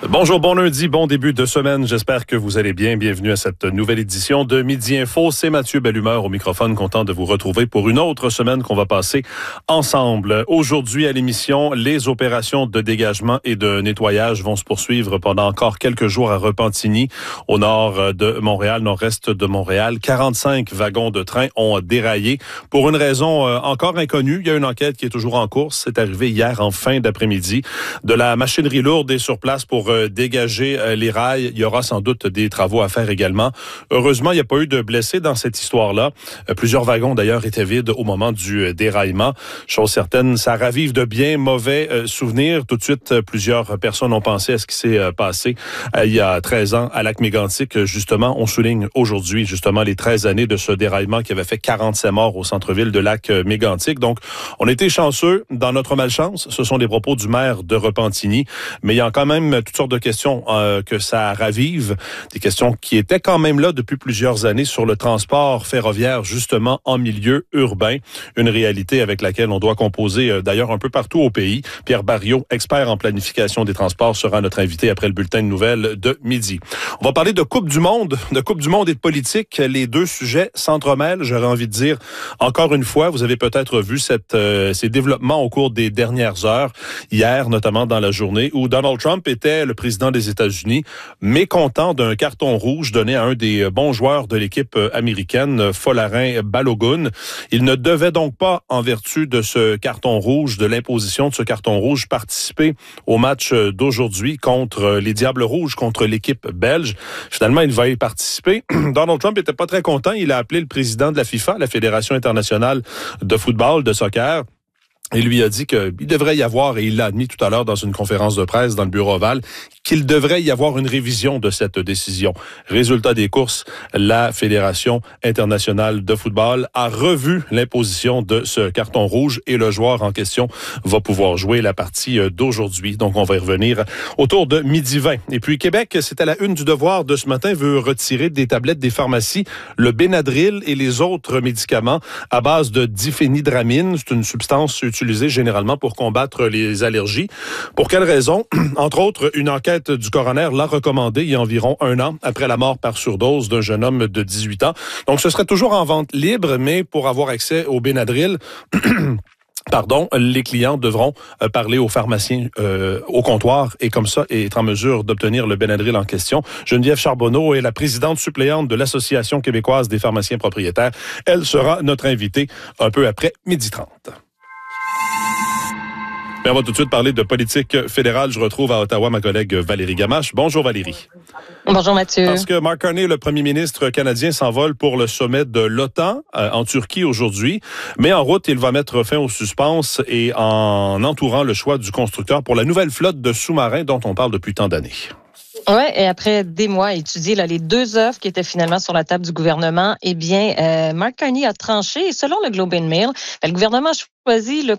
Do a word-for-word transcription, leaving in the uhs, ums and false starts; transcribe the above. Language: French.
Bonjour, bon lundi, bon début de semaine. J'espère que vous allez bien. Bienvenue à cette nouvelle édition de Midi Info. C'est Mathieu Bellumeur au microphone, content de vous retrouver pour une autre semaine qu'on va passer ensemble. Aujourd'hui à l'émission, les opérations de dégagement et de nettoyage vont se poursuivre pendant encore quelques jours à Repentigny, au nord de Montréal, nord-est de Montréal. quarante-cinq wagons de train ont déraillé pour une raison encore inconnue. Il y a une enquête qui est toujours en cours. C'est arrivé hier en fin d'après-midi. De la machinerie lourde est sur place pour dégager les rails. Il y aura sans doute des travaux à faire également. Heureusement, il n'y a pas eu de blessés dans cette histoire-là. Plusieurs wagons, d'ailleurs, étaient vides au moment du déraillement. Chose certaine, ça ravive de bien mauvais souvenirs. Tout de suite, plusieurs personnes ont pensé à ce qui s'est passé il y a treize ans à Lac-Mégantic. Justement, on souligne aujourd'hui, justement, les treize années de ce déraillement qui avait fait quarante-sept morts au centre-ville de Lac-Mégantic. Donc, on était chanceux dans notre malchance. Ce sont les propos du maire de Repentigny. Mais il y a quand même toutes sortes de questions euh, que ça ravive, des questions qui étaient quand même là depuis plusieurs années sur le transport ferroviaire, justement en milieu urbain, une réalité avec laquelle on doit composer euh, d'ailleurs un peu partout au pays. Pierre Barriot, expert en planification des transports, sera notre invité après le bulletin de nouvelles de midi. On va parler de Coupe du Monde, de Coupe du Monde et de politique. Les deux sujets s'entremêlent, j'aurais envie de dire. Encore une fois, vous avez peut-être vu cette, euh, ces développements au cours des dernières heures, hier notamment dans la journée, où Donald Trump était le président des États-Unis, mécontent d'un carton rouge donné à un des bons joueurs de l'équipe américaine, Folarin Balogun. Il ne devait donc pas, en vertu de ce carton rouge, de l'imposition de ce carton rouge, participer au match d'aujourd'hui contre les Diables Rouges, contre l'équipe belge. Finalement, il va y participer. Donald Trump était pas très content. Il a appelé le président de la FIFA, la Fédération internationale de football, de soccer, et lui a dit qu'il devrait y avoir, et il l'a admis tout à l'heure dans une conférence de presse dans le bureau ovale, qu'il devrait y avoir une révision de cette décision. Résultat des courses, la Fédération internationale de football a revu l'imposition de ce carton rouge et le joueur en question va pouvoir jouer la partie d'aujourd'hui. Donc, on va y revenir autour de midi vingt. Et puis, Québec, c'est à la une du Devoir de ce matin, veut retirer des tablettes des pharmacies le Benadryl et les autres médicaments à base de diphénhydramine. C'est une substance utilisée généralement pour combattre les allergies. Pour quelle raison? Entre autres, une enquête du coroner l'a recommandé il y a environ un an après la mort par surdose d'un jeune homme de dix-huit ans. Donc, ce serait toujours en vente libre, mais pour avoir accès au Benadryl, Pardon, les clients devront euh, parler aux pharmaciens euh, au comptoir et comme ça être en mesure d'obtenir le Benadryl en question. Geneviève Charbonneau est la présidente suppléante de l'Association québécoise des pharmaciens propriétaires. Elle sera notre invitée un peu après midi trente. Et on va tout de suite parler de politique fédérale. Je retrouve à Ottawa ma collègue Valérie Gamache. Bonjour Valérie. Bonjour Mathieu. Parce que Mark Carney, le premier ministre canadien, s'envole pour le sommet de l'OTAN euh, en Turquie aujourd'hui. Mais en route, il va mettre fin au suspense et en entourant le choix du constructeur pour la nouvelle flotte de sous-marins dont on parle depuis tant d'années. Oui, et après des mois à étudier là, les deux offres qui étaient finalement sur la table du gouvernement, eh bien, euh, Mark Carney a tranché et selon le Globe and Mail, ben, le gouvernement a choisi le